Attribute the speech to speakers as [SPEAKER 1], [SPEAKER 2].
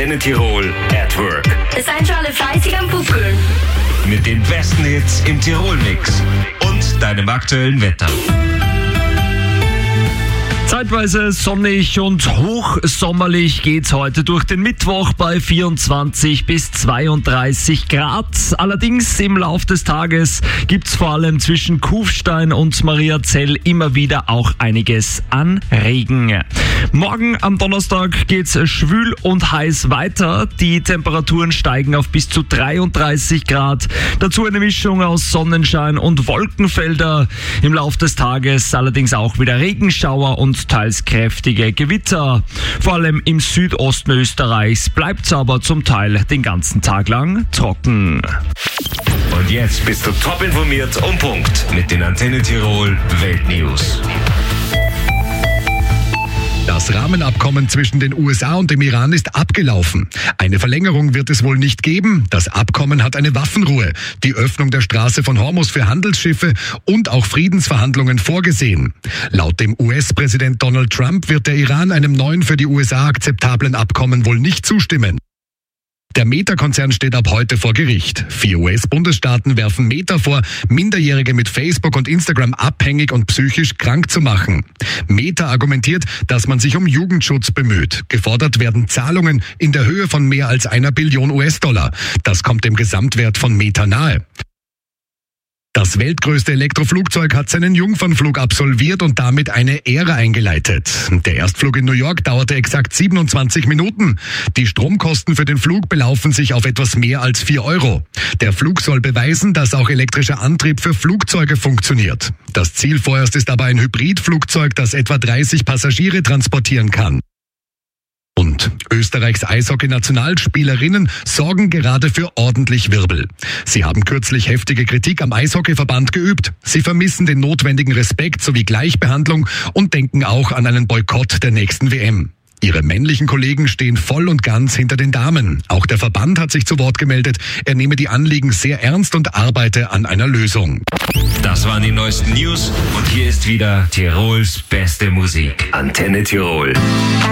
[SPEAKER 1] Antenne Tirol at Work.
[SPEAKER 2] Es seid schon alle fleißig am Pupkeln.
[SPEAKER 1] Mit den besten Hits im Tirol-Mix und deinem aktuellen Wetter.
[SPEAKER 3] Zeitweise sonnig und hochsommerlich geht's heute durch den Mittwoch bei 24 bis 32 Grad. Allerdings im Lauf des Tages gibt's vor allem zwischen Kufstein und Mariazell immer wieder auch einiges an Regen. Morgen am Donnerstag geht's schwül und heiß weiter. Die Temperaturen steigen auf bis zu 33 Grad. Dazu eine Mischung aus Sonnenschein und Wolkenfelder. Im Lauf des Tages allerdings auch wieder Regenschauer und teils kräftige Gewitter. Vor allem im Südosten Österreichs bleibt es aber zum Teil den ganzen Tag lang trocken.
[SPEAKER 1] Und jetzt bist du top informiert und Punkt mit den Antenne Tirol Weltnews.
[SPEAKER 4] Das Rahmenabkommen zwischen den USA und dem Iran ist abgelaufen. Eine Verlängerung wird es wohl nicht geben. Das Abkommen hat eine Waffenruhe, die Öffnung der Straße von Hormuz für Handelsschiffe und auch Friedensverhandlungen vorgesehen. Laut dem US-Präsident Donald Trump wird der Iran einem neuen für die USA akzeptablen Abkommen wohl nicht zustimmen. Der Meta-Konzern steht ab heute vor Gericht. 4 US-Bundesstaaten werfen Meta vor, Minderjährige mit Facebook und Instagram abhängig und psychisch krank zu machen. Meta argumentiert, dass man sich um Jugendschutz bemüht. Gefordert werden Zahlungen in der Höhe von mehr als 1 Billion US-Dollar. Das kommt dem Gesamtwert von Meta nahe. Das weltgrößte Elektroflugzeug hat seinen Jungfernflug absolviert und damit eine Ära eingeleitet. Der Erstflug in New York dauerte exakt 27 Minuten. Die Stromkosten für den Flug belaufen sich auf etwas mehr als 4 Euro. Der Flug soll beweisen, dass auch elektrischer Antrieb für Flugzeuge funktioniert. Das Ziel vorerst ist aber ein Hybridflugzeug, das etwa 30 Passagiere transportieren kann. Und Österreichs Eishockey-Nationalspielerinnen sorgen gerade für ordentlich Wirbel. Sie haben kürzlich heftige Kritik am Eishockeyverband geübt. Sie vermissen den notwendigen Respekt sowie Gleichbehandlung und denken auch an einen Boykott der nächsten WM. Ihre männlichen Kollegen stehen voll und ganz hinter den Damen. Auch der Verband hat sich zu Wort gemeldet. Er nehme die Anliegen sehr ernst und arbeite an einer Lösung.
[SPEAKER 1] Das waren die neuesten News und hier ist wieder Tirols beste Musik. Antenne Tirol.